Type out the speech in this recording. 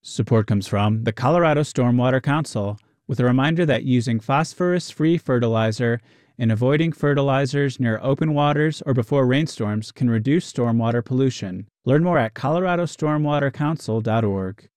Support comes from the Colorado Stormwater Council, with a reminder that using phosphorus-free fertilizer and avoiding fertilizers near open waters or before rainstorms can reduce stormwater pollution. Learn more at coloradostormwatercouncil.org.